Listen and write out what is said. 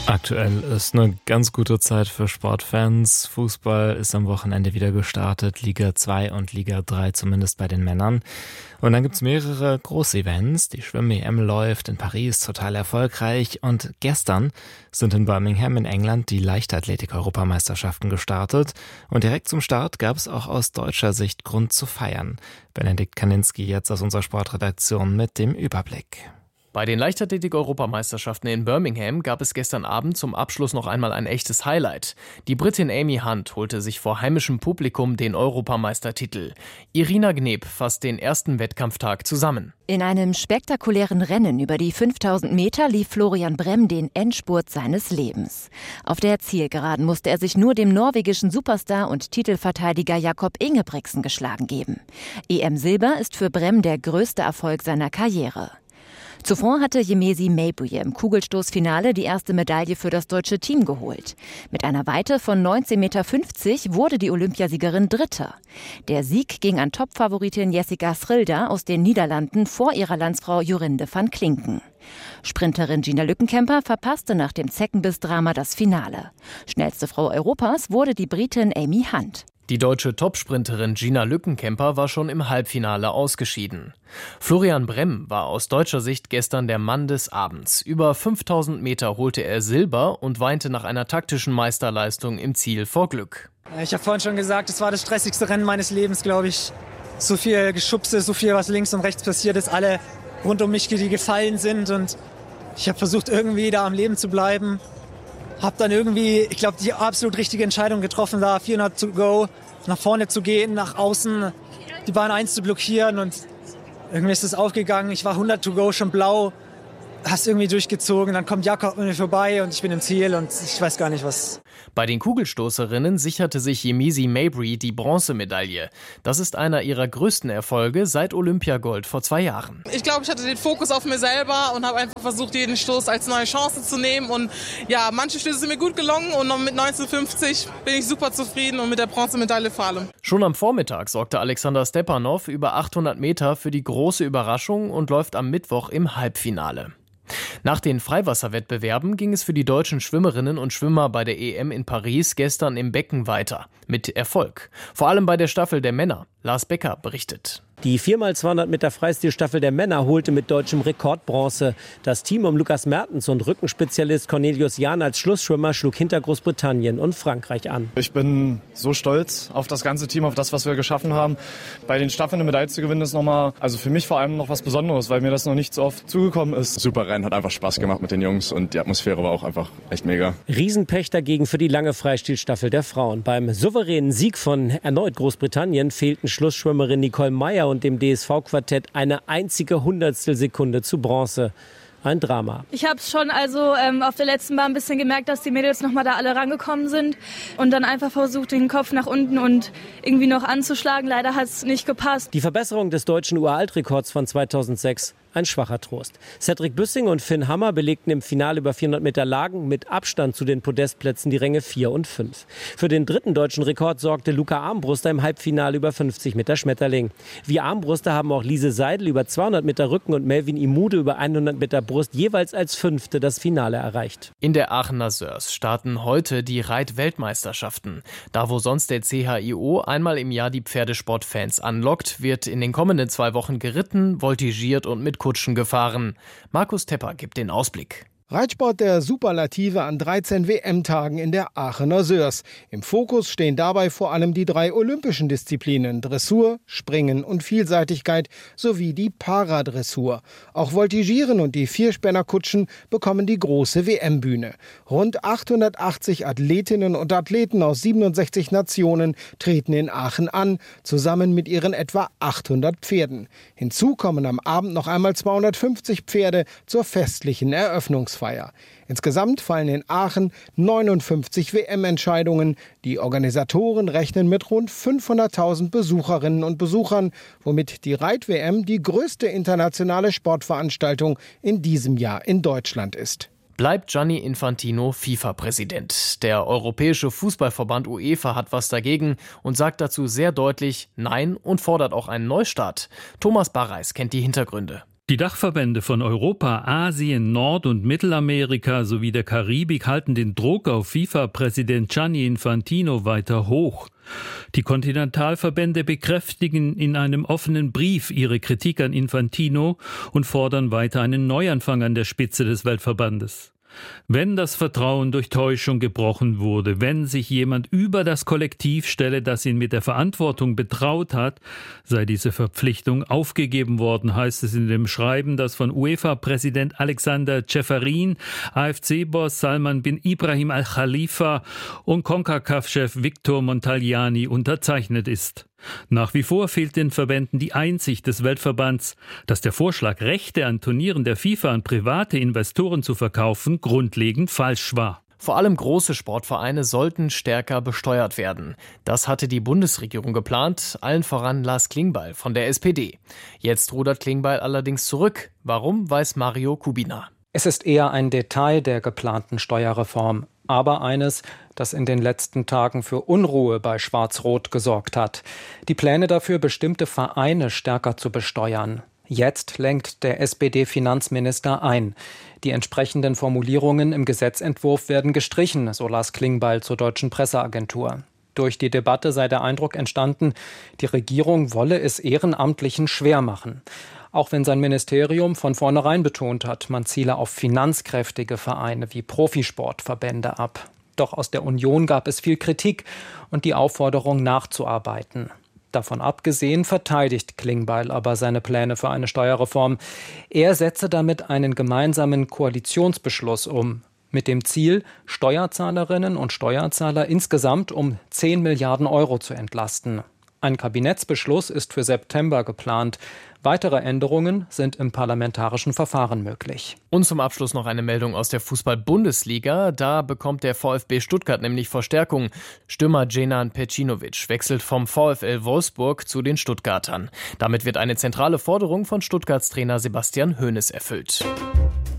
Aktuell ist eine ganz gute Zeit für Sportfans. Fußball ist am Wochenende wieder gestartet, Liga 2 und Liga 3 zumindest bei den Männern. Und dann gibt's mehrere Groß-Events. Die Schwimm-EM läuft in Paris total erfolgreich und gestern sind in Birmingham in England die Leichtathletik-Europameisterschaften gestartet. Und direkt zum Start gab's auch aus deutscher Sicht Grund zu feiern. Benedikt Kaninski jetzt aus unserer Sportredaktion mit dem Überblick. Bei den Leichtathletik-Europameisterschaften in Birmingham gab es gestern Abend zum Abschluss noch einmal ein echtes Highlight. Die Britin Amy Hunt holte sich vor heimischem Publikum den Europameistertitel. Irina Gneb fasst den ersten Wettkampftag zusammen. In einem spektakulären Rennen über die 5000 Meter lief Florian Brem den Endspurt seines Lebens. Auf der Zielgeraden musste er sich nur dem norwegischen Superstar und Titelverteidiger Jakob Ingebrigtsen geschlagen geben. EM-Silber ist für Brem der größte Erfolg seiner Karriere. Zuvor hatte Yemezi Maibuye im Kugelstoßfinale die erste Medaille für das deutsche Team geholt. Mit einer Weite von 19,50 Meter wurde die Olympiasiegerin Dritte. Der Sieg ging an Topfavoritin Jessica Schrilder aus den Niederlanden vor ihrer Landsfrau Jorinde van Klinken. Sprinterin Gina Lückenkämper verpasste nach dem Zeckenbiss-Drama das Finale. Schnellste Frau Europas wurde die Britin Amy Hunt. Die deutsche Topsprinterin Gina Lückenkämper war schon im Halbfinale ausgeschieden. Florian Brem war aus deutscher Sicht gestern der Mann des Abends. Über 5000 Meter holte er Silber und weinte nach einer taktischen Meisterleistung im Ziel vor Glück. Ich habe vorhin schon gesagt, es war das stressigste Rennen meines Lebens, glaube ich. So viel Geschubse, so viel, was links und rechts passiert ist, alle rund um mich, die gefallen sind. Und ich habe versucht, irgendwie da am Leben zu bleiben. Habe dann irgendwie, ich glaube, die absolut richtige Entscheidung getroffen, da 400 to go, nach vorne zu gehen, nach außen, die Bahn 1 zu blockieren und irgendwie ist es aufgegangen. Ich war 100 to go, schon blau, hast irgendwie durchgezogen, dann kommt Jakob mir vorbei und ich bin im Ziel und ich weiß gar nicht was. Bei den Kugelstoßerinnen sicherte sich Yemezi Maibuye die Bronzemedaille. Das ist einer ihrer größten Erfolge seit Olympiagold vor 2 Jahren. Ich glaube, ich hatte den Fokus auf mir selber und habe einfach versucht, jeden Stoß als neue Chance zu nehmen. Und ja, manche Stöße sind mir gut gelungen und mit 1950 bin ich super zufrieden und mit der Bronzemedaille vor allem. Schon am Vormittag sorgte Alexander Stepanov über 800 Meter für die große Überraschung und läuft am Mittwoch im Halbfinale. Nach den Freiwasserwettbewerben ging es für die deutschen Schwimmerinnen und Schwimmer bei der EM in Paris gestern im Becken weiter. Mit Erfolg. Vor allem bei der Staffel der Männer. Lars Becker berichtet. Die 4x200 Meter Freistilstaffel der Männer holte mit deutschem Rekord Bronze. Das Team um Lukas Mertens und Rückenspezialist Cornelius Jahn als Schlussschwimmer schlug hinter Großbritannien und Frankreich an. Ich bin so stolz auf das ganze Team, auf das, was wir geschaffen haben. Bei den Staffeln eine Medaille zu gewinnen, ist nochmal, also für mich vor allem noch was Besonderes, weil mir das noch nicht so oft zugekommen ist. Super Rennen, hat einfach Spaß gemacht mit den Jungs und die Atmosphäre war auch einfach echt mega. Riesenpech dagegen für die lange Freistilstaffel der Frauen. Beim souveränen Sieg von erneut Großbritannien fehlten Schlussschwimmerin Nicole Meyer und dem DSV-Quartett eine einzige Hundertstelsekunde zu Bronze. Ein Drama. Ich habe es schon auf der letzten Bahn ein bisschen gemerkt, dass die Mädels nochmal da alle rangekommen sind und dann einfach versucht, den Kopf nach unten und irgendwie noch anzuschlagen. Leider hat es nicht gepasst. Die Verbesserung des deutschen Uraltrekords von 2006. Ein schwacher Trost. Cedric Büssing und Finn Hammer belegten im Finale über 400 Meter Lagen mit Abstand zu den Podestplätzen die Ränge 4 und 5. Für den dritten deutschen Rekord sorgte Luca Armbruster im Halbfinale über 50 Meter Schmetterling. Wie Armbruster haben auch Lise Seidel über 200 Meter Rücken und Melvin Imude über 100 Meter Brust jeweils als Fünfte das Finale erreicht. In der Aachener Sörs starten heute die Reit-Weltmeisterschaften. Da wo sonst der CHIO einmal im Jahr die Pferdesportfans anlockt, wird in den kommenden 2 Wochen geritten, voltigiert und mit Kutschen gefahren. Markus Tepper gibt den Ausblick. Reitsport der Superlative an 13 WM-Tagen in der Aachener Sörs. Im Fokus stehen dabei vor allem die 3 olympischen Disziplinen Dressur, Springen und Vielseitigkeit sowie die Paradressur. Auch Voltigieren und die Vierspännerkutschen bekommen die große WM-Bühne. Rund 880 Athletinnen und Athleten aus 67 Nationen treten in Aachen an, zusammen mit ihren etwa 800 Pferden. Hinzu kommen am Abend noch einmal 250 Pferde zur festlichen Eröffnungsfeier. Insgesamt fallen in Aachen 59 WM-Entscheidungen. Die Organisatoren rechnen mit rund 500.000 Besucherinnen und Besuchern, womit die Reit-WM die größte internationale Sportveranstaltung in diesem Jahr in Deutschland ist. Bleibt Gianni Infantino FIFA-Präsident. Der Europäische Fußballverband UEFA hat was dagegen und sagt dazu sehr deutlich Nein und fordert auch einen Neustart. Thomas Barreis kennt die Hintergründe. Die Dachverbände von Europa, Asien, Nord- und Mittelamerika sowie der Karibik halten den Druck auf FIFA-Präsident Gianni Infantino weiter hoch. Die Kontinentalverbände bekräftigen in einem offenen Brief ihre Kritik an Infantino und fordern weiter einen Neuanfang an der Spitze des Weltverbandes. Wenn das Vertrauen durch Täuschung gebrochen wurde, wenn sich jemand über das Kollektiv stelle, das ihn mit der Verantwortung betraut hat, sei diese Verpflichtung aufgegeben worden, heißt es in dem Schreiben, das von UEFA-Präsident Alexander Ceferin, AFC-Boss Salman bin Ibrahim Al-Khalifa und CONCACAF-Chef Victor Montagliani unterzeichnet ist. Nach wie vor fehlt den Verbänden die Einsicht des Weltverbands, dass der Vorschlag, Rechte an Turnieren der FIFA an private Investoren zu verkaufen, grundlegend falsch war. Vor allem große Sportvereine sollten stärker besteuert werden. Das hatte die Bundesregierung geplant, allen voran Lars Klingbeil von der SPD. Jetzt rudert Klingbeil allerdings zurück. Warum, weiß Mario Kubina. Es ist eher ein Detail der geplanten Steuerreform, aber eines, das in den letzten Tagen für Unruhe bei Schwarz-Rot gesorgt hat. Die Pläne dafür, bestimmte Vereine stärker zu besteuern. Jetzt lenkt der SPD-Finanzminister ein. Die entsprechenden Formulierungen im Gesetzentwurf werden gestrichen, so Lars Klingbeil zur Deutschen Presseagentur. Durch die Debatte sei der Eindruck entstanden, die Regierung wolle es Ehrenamtlichen schwer machen. Auch wenn sein Ministerium von vornherein betont hat, man ziele auf finanzkräftige Vereine wie Profisportverbände ab. Doch aus der Union gab es viel Kritik und die Aufforderung nachzuarbeiten. Davon abgesehen verteidigt Klingbeil aber seine Pläne für eine Steuerreform. Er setze damit einen gemeinsamen Koalitionsbeschluss um, mit dem Ziel, Steuerzahlerinnen und Steuerzahler insgesamt um 10 Milliarden Euro zu entlasten. Ein Kabinettsbeschluss ist für September geplant. Weitere Änderungen sind im parlamentarischen Verfahren möglich. Und zum Abschluss noch eine Meldung aus der Fußball-Bundesliga. Da bekommt der VfB Stuttgart nämlich Verstärkung. Stürmer Dženan Pecinovic wechselt vom VfL Wolfsburg zu den Stuttgartern. Damit wird eine zentrale Forderung von Stuttgarts Trainer Sebastian Hoeneß erfüllt.